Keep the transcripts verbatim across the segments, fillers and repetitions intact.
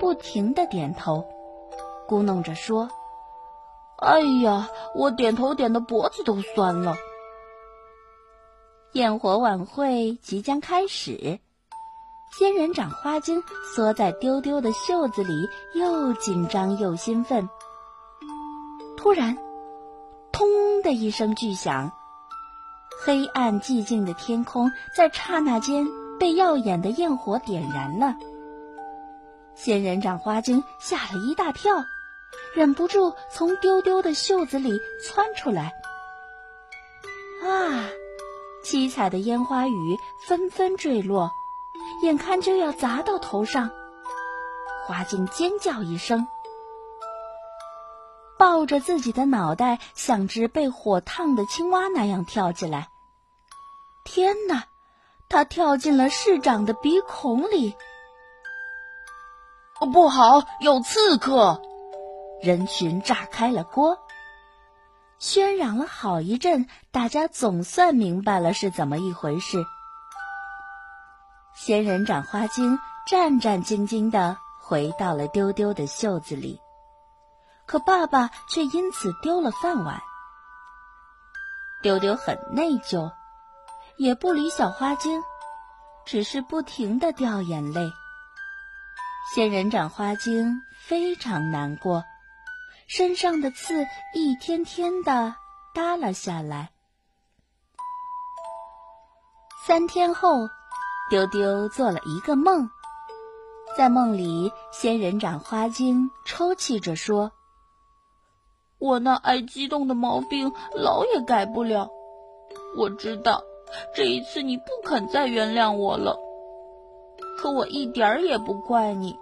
不停地点头，咕哝着说：哎呀，我点头点得脖子都酸了。焰火晚会即将开始，仙人掌花精缩在丢丢的袖子里，又紧张又兴奋。突然，通的一声巨响，黑暗寂静的天空在刹那间被耀眼的焰火点燃了。仙人掌花精吓了一大跳，忍不住从丢丢的袖子里窜出来。啊！七彩的烟花雨纷纷坠落，眼看就要砸到头上。花精尖叫一声，抱着自己的脑袋，像只被火烫的青蛙那样跳起来。天哪，它跳进了市长的鼻孔里。 不好，有刺客！ 人群炸开了锅。喧嚷了好一阵，大家总算明白了是怎么一回事。仙人掌花精战战兢兢地回到了丢丢的袖子里，可爸爸却因此丢了饭碗。丢丢很内疚，也不理小花精，只是不停地掉眼泪。仙人掌花精非常难过，身上的刺一天天地耷了下来。三天后，丢丢做了一个梦，在梦里，仙人掌花精抽泣着说：我那爱激动的毛病老也改不了，我知道这一次你不肯再原谅我了，可我一点儿也不怪你。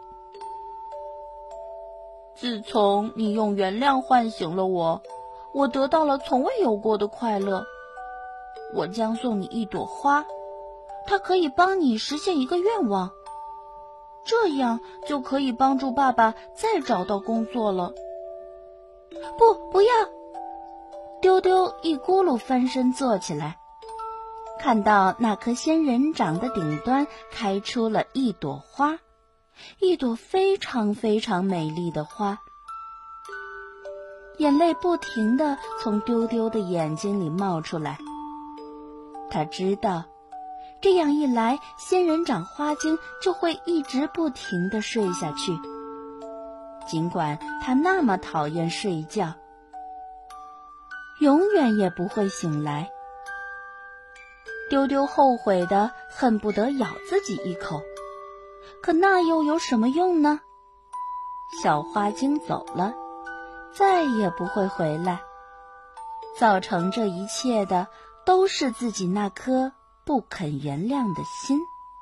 自从你用原谅唤醒了我，我得到了从未有过的快乐。我将送你一朵花，它可以帮你实现一个愿望，这样就可以帮助爸爸再找到工作了。不，不要！丢丢一咕噜翻身坐起来，看到那棵仙人掌的顶端开出了一朵花，一朵非常非常美丽的花。眼泪不停地从丢丢的眼睛里冒出来。他知道，这样一来，仙人掌花精就会一直不停地睡下去，尽管他那么讨厌睡觉，永远也不会醒来。丢丢后悔得恨不得咬自己一口，可那又有什么用呢？小花精走了，再也不会回来。造成这一切的都是自己那颗不肯原谅的心。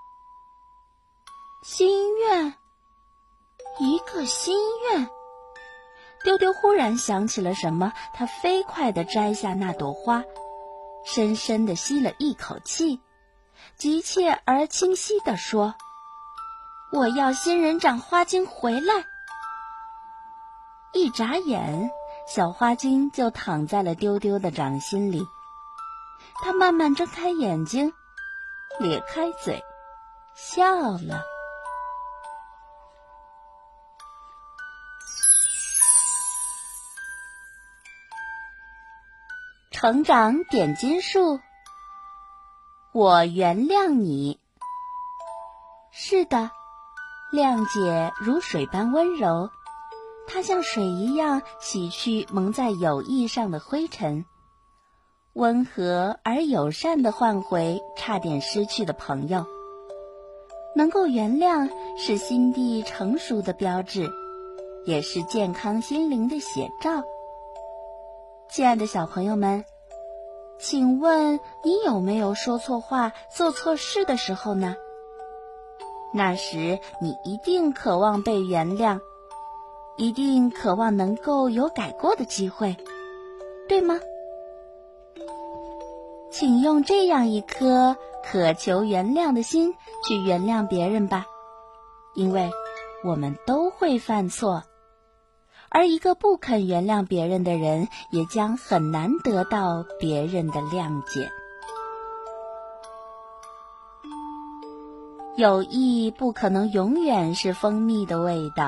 心愿，一个心愿。丢丢忽然想起了什么，他飞快地摘下那朵花，深深地吸了一口气，急切而清晰地说：我要仙人掌花精回来。一眨眼，小花精就躺在了丢丢的掌心里。他慢慢睁开眼睛，咧开嘴，笑了。成长点金术，我原谅你。是的，谅解如水般温柔，它像水一样洗去蒙在友谊上的灰尘，温和而友善地换回差点失去的朋友。能够原谅是心地成熟的标志，也是健康心灵的写照。亲爱的小朋友们，请问你有没有说错话、做错事的时候呢？那时你一定渴望被原谅，一定渴望能够有改过的机会，对吗？请用这样一颗渴求原谅的心去原谅别人吧，因为我们都会犯错，而一个不肯原谅别人的人，也将很难得到别人的谅解。友谊不可能永远是蜂蜜的味道。